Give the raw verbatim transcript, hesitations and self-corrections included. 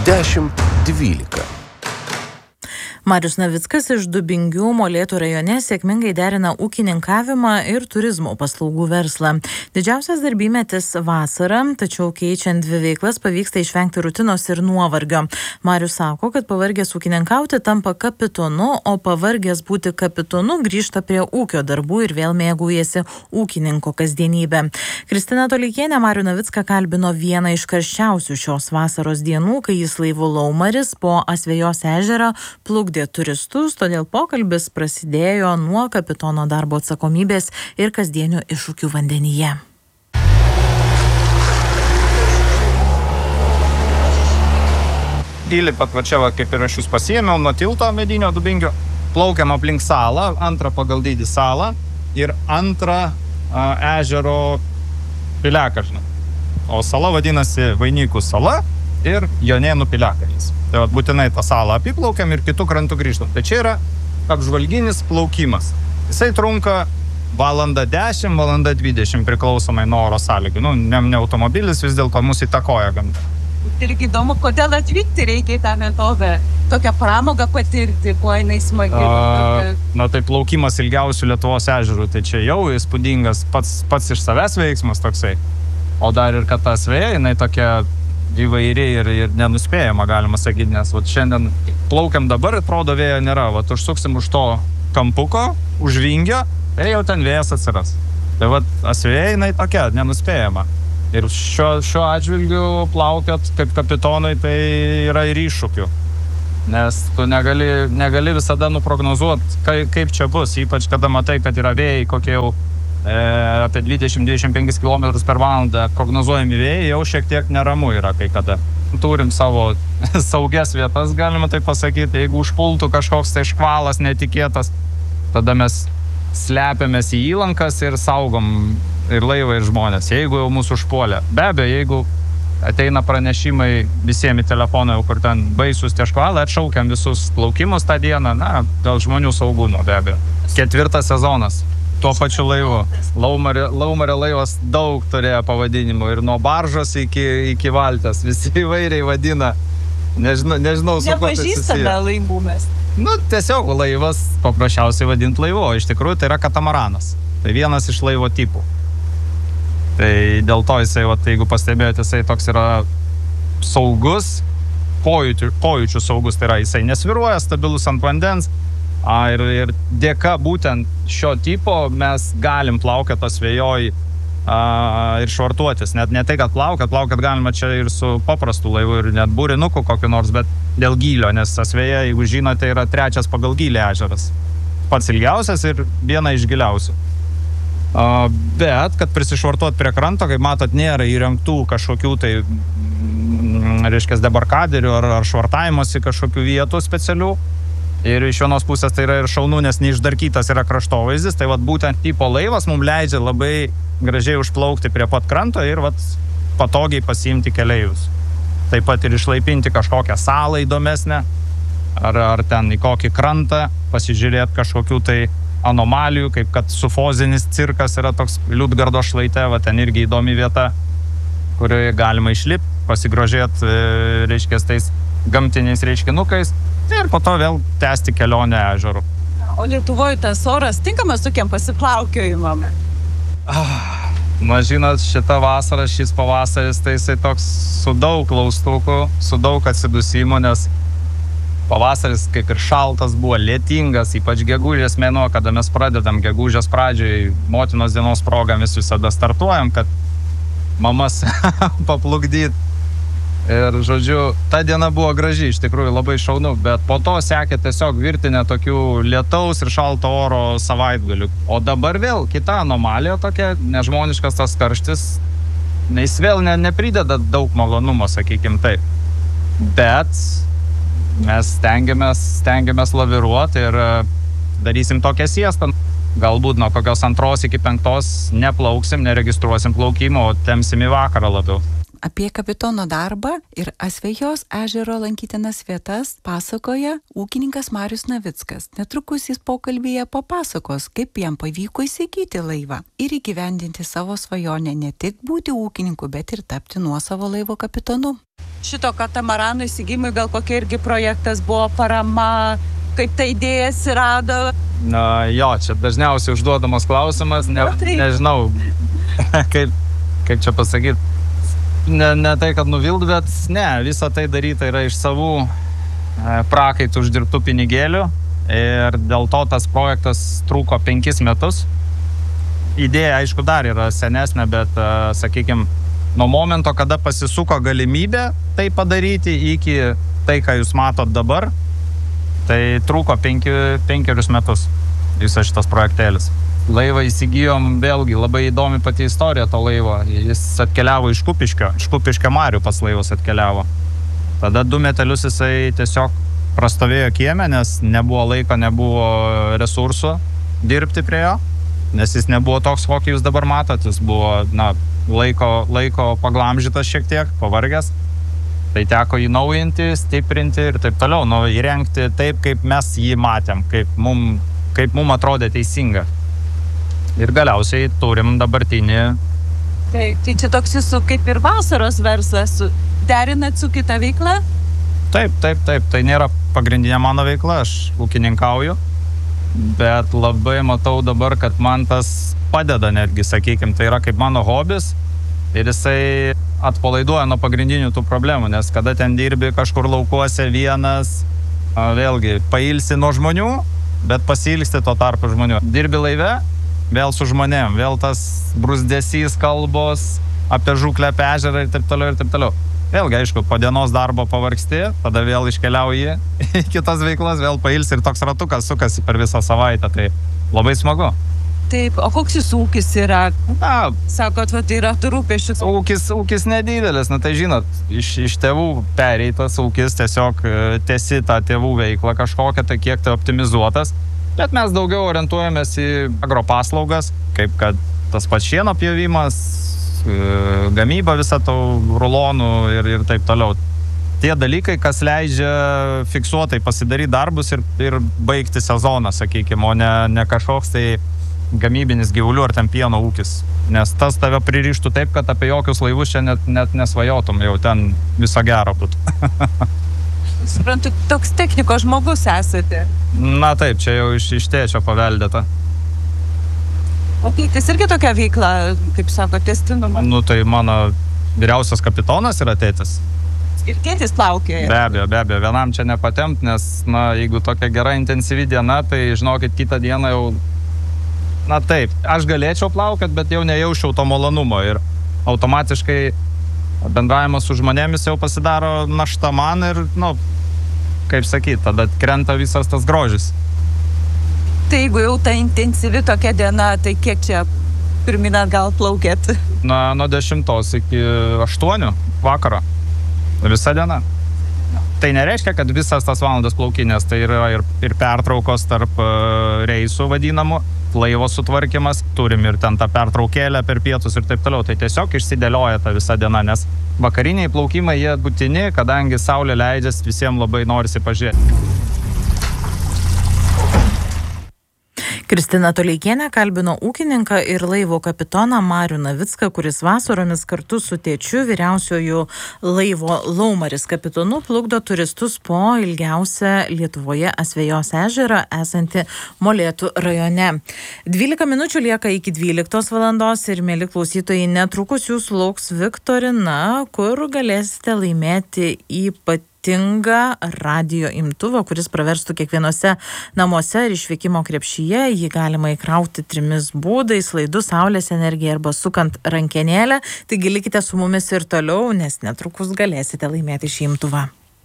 dešimt dvylika. Marius Navickas iš Dubingių Molėtų rajone sėkmingai derina ūkininkavimą ir turizmo paslaugų verslą. Didžiausias darbymetis vasarą, tačiau keičiant dvi veiklas pavyksta išvengti rutinos ir nuovargio. Marius sako, kad pavargęs ūkininkauti tampa kapitonu, o pavargęs būti kapitonu grįžta prie ūkio darbų ir vėl mėgaujasi ūkininko kasdienybę. Kristina Toleikienė Marių Navicką kalbino vieną iš karščiausių šios vasaros dienų, kai jis laivu Laumaris po Asvejos ežerą plukdė turistus, todėl pokalbis prasidėjo nuo kapitono darbo atsakomybės ir kasdienių iššūkių vandenyje. Įlipat va čia, va, kaip ir aš jūs pasiėmiau nuo tilto medinio Dubingio, plaukiam aplink salą, antrą pagal dydį salą ir antrą a, ežero piliakalnį. O sala vadinasi Vainikų sala ir Jonėnų piliakalnis. Tai vat, būtinai tą salą apiplaukiam ir kitų krantų grįžtam. Tai čia yra apžvalginis plaukimas. Jisai trunka valandą dešimt, valandą dvidešimt priklausomai nuo oro sąlygų. Nu, ne, ne automobilis vis dėlto mūsų įtakoja gamta. Irgi įdomu, kodėl atvykti reikia į tą vietovę, tokią pramogą patirti, kuo jinai smagi. A, na tai plaukimas ilgiausių Lietuvos ežerų, tai čia jau įspūdingas pats, pats iš savęs veiksmas toksai. O dar ir kad ta Asveja, jinai tokia įvairi ir, ir nenuspėjama, galima sakyti, nes vat, šiandien plaukiam dabar, atrodo vėjo nėra, vat, užsuksim už to kampuko, už vingio, ir jau ten vėjas atsiras. Tai vat, Asveja, jinai tokia, nenuspėjama. Ir šiuo, šiuo atžvilgiu plaukiat kaip kapitonui, tai yra ir iššūkių. Nes tu negali, negali visada nuprognozuoti, kaip, kaip čia bus, ypač kada matai, kad yra vėjai kokie jau e, apie dvidešimt dvidešimt penkis kilometrus per valandą prognozuojami vėjai, jau šiek tiek neramu yra kai kada. Turim savo saugias vietas, galima tai pasakyti, jeigu užpultų kažkoks tai škvalas netikėtas, tada mes slepiamės į įlankas ir saugom ir laivą, ir žmonės, jeigu jau mūsų užpuolė. Be abejo, jeigu ateina pranešimai visiems į telefoną, kur ten baisus tie škvalai, atšaukiam visus plaukimus tą dieną, na, dėl žmonių saugumo, be abejo. Ketvirtas sezonas, tuo pačiu laivu. Laumario, Laumario laivas daug turėjo pavadinimų, ir nuo baržos iki, iki valties, visi įvairiai vadina. Nežinau, nežinau su kuo tai susiję. Nepažįstame laivų mes. Nu, tiesiog laivas paprasčiausiai vadint laivu, o iš tikrųjų tai yra katamaranas. Tai vienas iš laivo tipų. Tai dėl to jisai, va, tai jeigu pastebėjote, jisai toks yra saugus, pojūčių, pojūčių saugus, tai yra jisai nesviruoja, stabilus ant vandens. A, ir, ir dėka būtent šio tipo mes galim plaukiat Asvejoj a, ir švartuotis. Net ne tai, kad plaukiat, plaukiat galima čia ir su paprastu laivu ir net būrinuku kokiu nors, bet dėl gylio, nes Asveja, jeigu žinote, yra trečias pagal gylį ežeras. Pats ilgiausias ir viena iš giliausių. Uh, bet, kad prisišvartuot prie kranto, kaip matot, nėra įrengtų kažkokių tai, mm, reiškia, debarkaderių ar, ar švartavimosi kažkokių vietų specialių. Ir iš vienos pusės tai yra ir šaunu, nes neišdarkytas yra kraštovaizdis. Tai vat būtent tipo laivas mums leidžia labai gražiai užplaukti prie pat kranto ir vat patogiai pasiimti keleivius. Taip pat ir išlaipinti kažkokią salą įdomesnę, ar, ar ten į kokį krantą, pasižiūrėti kažkokių tai anomalijų, kaip kad sufozinis cirkas yra toks Liudgardo šlaite, va ten irgi įdomi vieta, kurioje galima išlipti, pasigrožėti, reiškia, tais gamtiniais reiškinukais ir po to vėl tęsti kelionę ežeru. O Lietuvoje tas oras tinkamas tokiam pasiplaukiojimam? Ah, na, žinot, šitą vasarą, šis pavasaris, tai jisai toks su daug klaustukų, su daug atsidusimų, nes pavasaris kaip ir šaltas buvo, lietingas, ypač gegužės mėnuo, kada mes pradedam gegužės pradžioj, motinos dienos proga mes visada startuojam, kad mamas paplukdyt. Ir, žodžiu, ta diena buvo graži, iš tikrųjų labai šaunu, bet po to sekė tiesiog virtinė tokių lietaus ir šalto oro savaitgalių. O dabar vėl kita anomalija tokia, nežmoniškas tas karštis, jis vėl ne, neprideda daug malonumo, sakykim taip. Bet mes stengiamės, stengiamės laviruoti ir darysim tokią siestą. Galbūt nuo kokios antros iki penktos neplauksim, neregistruosim plaukimo, o tempsim į vakarą labiau. Apie kapitono darbą ir Asvejos ežero lankytinas vietas pasakoja ūkininkas Marius Navickas. Netrukus jis pokalbyje papasakos, kaip jam pavyko įsigyti laivą ir įgyvendinti savo svajonę ne tik būti ūkininku, bet ir tapti nuosavo laivo kapitonu. šito katamarano įsigymui gal kokia irgi projektas buvo, parama, kaip ta idėja atsirado? Na, jo, čia dažniausiai užduodamas klausimas, ne, tai... nežinau, kaip, kaip čia pasakyti, ne, ne tai, kad nuvild, bet ne, visa tai daryta yra iš savų e, prakaitų uždirbtų pinigėlių ir dėl to tas projektas truko penkis metus. Idėja, aišku, dar yra senesnė, bet, e, sakykime, nuo momento, kada pasisuko galimybė tai padaryti iki tai, ką jūs matot dabar, tai truko penki, penkerius metus visas šitas projektėlis. Laivą įsigijom, vėlgi, labai įdomi pati istorija to laivo. Jis atkeliavo iš Kupiškio, iš Kupiškio marių pas laivas atkeliavo. Tada du metelius jisai tiesiog prastovėjo kieme, nes nebuvo laiko, nebuvo resursų dirbti prie jo, nes jis nebuvo toks, kokį jūs dabar matot. Jis buvo, na, laiko, laiko paglamžytas šiek tiek, pavargęs. Tai teko jį naujinti, stiprinti ir taip toliau, nu, įrengti taip, kaip mes jį matėm, kaip mum, kaip mum atrodė teisinga. Ir galiausiai turim dabartinį. Tai, tai čia toks jūsų kaip ir vasaros verslas, derinat su kita veikla? Taip, taip, taip, tai nėra pagrindinė mano veikla, aš ūkininkauju, bet labai matau dabar, kad man tas padeda netgi, sakykime, tai yra kaip mano hobis ir jisai atpalaiduoja nuo pagrindinių tų problemų, nes kada ten dirbi kažkur laukuose vienas, vėlgi pailsi nuo žmonių, bet pasilgsti tuo tarpu žmonių. Dirbi laive, vėl su žmonėm, vėl tas bruzdesys, kalbos apie žūklę, apie ežerą ir taip toliau ir taip toliau. Vėlgi, aišku, po dienos darbo pavargsti, tada vėl iškeliauji į kitas veiklas, vėl pailsi ir toks ratukas sukasi per visą savaitę, tai labai smagu. Taip, o koks jis ūkis yra? Na, sakot, va, tai yra rūpesčius. Ūkis, ūkis nedidelis, na tai žinot, iš, iš tėvų pereitas ūkis, tiesiog tęsi tą tėvų veiklą kažkokią, tai kiek tai optimizuotas, bet mes daugiau orientuojamės į agropaslaugas, kaip kad tas pats šieno pjovimas, gamyba visą tų rulonų ir, ir taip toliau. Tie dalykai, kas leidžia fiksuotai pasidaryti darbus ir, ir baigti sezoną, sakykime, o ne, ne kažkoks tai gamybinis gyvulių ar ten pieno ūkis. Nes tas tave pririštų taip, kad apie jokius laivus čia net, net nesvajotum, jau ten viso gero būtų. Suprantu, toks technikos žmogus esate. Na taip, čia jau iš, iš tėčio paveldėta. O tėtis irgi tokia veikla, kaip sako, testinumą? Nu tai mano vyriausias kapitonas yra tėtis. Ir tėtis plaukioja? Be abejo, be abejo, vienam čia nepatemt, nes, na, jeigu tokia gera intensyvi diena, tai žinokit, kitą dieną jau, na taip, aš galėčiau plaukiot, bet jau nejaučiau to malonumo ir automatiškai bendravimas su žmonėmis jau pasidaro našta man ir, nu, kaip sakyt, tada krenta visas tas grožis. Tai jeigu jau ta intensyvi tokia diena, tai kiek čia pirmin atgal plaukėt? Na, nuo dešimtos iki aštuonių vakaro. Visa diena. Tai nereiškia, kad visas tas valandas plaukinės, tai yra ir, ir pertraukos tarp uh, reisų vadinamų, laivo sutvarkymas, turim ir ten tą pertraukėlę per pietus ir taip toliau. Tai tiesiog išsidėlioja ta visa diena, nes vakariniai plaukimai jie būtini, kadangi saulė leidžias, visiems labai norisi pažiūrėti. Kristina Toleikienė kalbino ūkininką ir laivo kapitoną Marių Navicką, kuris vasaromis kartu su tėčiu vyriausiuoju laivo Laumaris kapitonu plukdo turistus po ilgiausią Lietuvoje Asvejos ežerą esantį Molėtų rajone. dvylika minučių lieka iki dvyliktos valandos ir, mieli klausytojai, netrukus jūsų lauks viktorina, kur galėsite laimėti ypatingą radijo imtuvą, kuris praverstų kiekvienose namuose ir išvykimo krepšyje. Jį galima įkrauti trimis būdais: laidu, saulės energija arba sukant rankenėlę. Taigi likite su mumis ir toliau, nes netrukus galėsite laimėti šį imtuvą.